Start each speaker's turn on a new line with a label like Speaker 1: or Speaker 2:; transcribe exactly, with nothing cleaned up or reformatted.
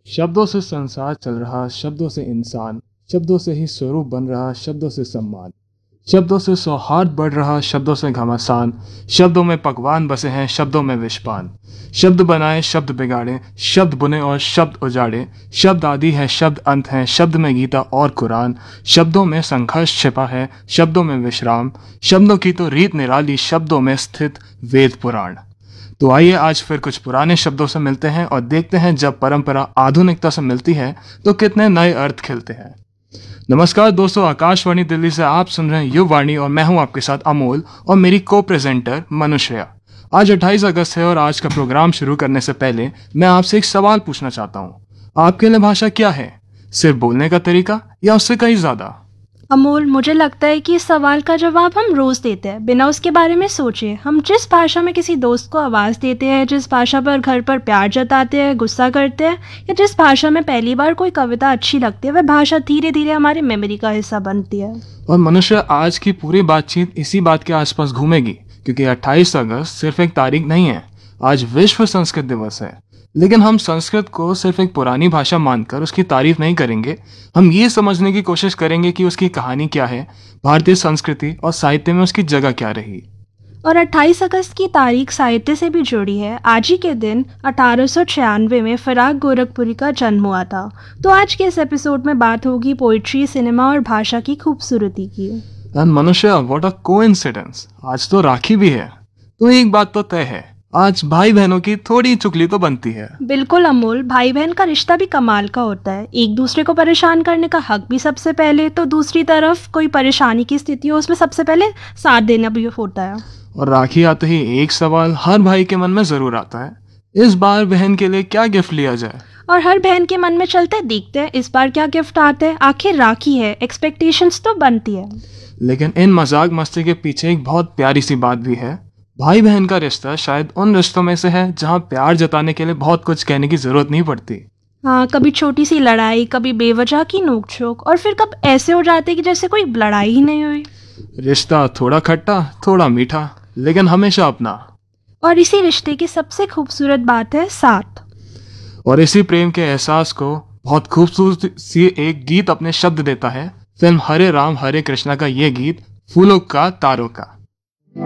Speaker 1: शब्दों से संसार चल रहा, शब्दों से इंसान, शब्दों से ही स्वरूप बन रहा, शब्दों से सम्मान, शब्दों से सौहार्द बढ़ रहा, शब्दों से घमासान, शब्दों में पकवान बसे हैं, शब्दों में विषपान। शब्द बनाए, शब्द बिगाड़े, शब्द बुने और शब्द उजाड़े, शब्द आदि है, शब्द अंत है, शब्द में गीता और कुरान, शब्दों में संघर्ष छिपा है, शब्दों में विश्राम, शब्दों की तो रीत निराली, शब्दों में स्थित वेद पुराण। तो आइए आज फिर कुछ पुराने शब्दों से मिलते हैं और देखते हैं जब परंपरा आधुनिकता से मिलती है तो कितने नए अर्थ खिलते हैं। नमस्कार दोस्तों, आकाशवाणी दिल्ली से आप सुन रहे हैं युववाणी और मैं हूं आपके साथ अमोल और मेरी को प्रेजेंटर मनुश्रेया। आज अट्ठाईस अगस्त है और आज का प्रोग्राम शुरू करने से पहले मैं आपसे एक सवाल पूछना चाहता हूं। आपके लिए भाषा क्या है? सिर्फ बोलने का तरीका या उससे कहीं ज्यादा?
Speaker 2: अमोल, मुझे लगता है कि इस सवाल का जवाब हम रोज देते हैं बिना उसके बारे में सोचे। हम जिस भाषा में किसी दोस्त को आवाज़ देते हैं, जिस भाषा पर घर पर प्यार जताते हैं, गुस्सा करते हैं, या जिस भाषा में पहली बार कोई कविता अच्छी लगती है, वह भाषा धीरे धीरे हमारी मेमोरी का हिस्सा बनती है।
Speaker 1: और मनुष्य आज की पूरी बातचीत इसी बात के आसपास घूमेगी, क्योंकि अट्ठाईस अगस्त सिर्फ एक तारीख नहीं है, आज विश्व संस्कृत दिवस है। लेकिन हम संस्कृत को सिर्फ एक पुरानी भाषा मानकर उसकी तारीफ नहीं करेंगे। हम ये समझने की कोशिश करेंगे कि उसकी कहानी क्या है, भारतीय संस्कृति और साहित्य में उसकी जगह क्या रही।
Speaker 2: और अट्ठाईस अगस्त की तारीख साहित्य से भी जुड़ी है। आज ही के दिन अठारह सौ छियानवे में फिराक गोरखपुरी का जन्म हुआ था। तो आज के इस एपिसोड में बात होगी पोइट्री, सिनेमा और भाषा की खूबसूरती की।
Speaker 1: एंड मनुष्य, व्हाट अ कोइंसिडेंस, आज तो राखी भी है। तो एक बात तो तय है, आज भाई बहनों की थोड़ी चुगली तो बनती है।
Speaker 2: बिल्कुल अमोल, भाई बहन का रिश्ता भी कमाल का होता है। एक दूसरे को परेशान करने का हक भी सबसे पहले, तो दूसरी तरफ कोई परेशानी की स्थिति हो उसमें सबसे पहले साथ देना भी होता है।
Speaker 1: और राखी आते ही एक सवाल हर भाई के मन में जरूर आता है, इस बार बहन के लिए क्या गिफ्ट लिया जाए।
Speaker 2: और हर बहन के मन में चलते देखते हैं इस बार क्या गिफ्ट आते हैं। आखिर राखी है, एक्सपेक्टेशंस तो बनती है।
Speaker 1: लेकिन इन मजाक मस्ती के पीछे एक बहुत प्यारी सी बात भी है। भाई बहन का रिश्ता शायद उन रिश्तों में से है जहाँ प्यार जताने के लिए बहुत कुछ कहने की जरूरत नहीं पड़ती।
Speaker 2: हाँ, कभी छोटी सी लड़ाई, कभी बेवजह की नोकझोंक, और फिर कब ऐसे हो जाते कि जैसे कोई लड़ाई ही नहीं हुई।
Speaker 1: रिश्ता थोड़ा खट्टा, थोड़ा मीठा, लेकिन हमेशा अपना।
Speaker 2: और इसी रिश्ते की सबसे खूबसूरत बात है साथ।
Speaker 1: और इसी प्रेम के एहसास को बहुत खूबसूरत सी एक गीत अपने शब्द देता है। फिल्म हरे राम हरे कृष्णा का ये गीत फूलों का तारों का।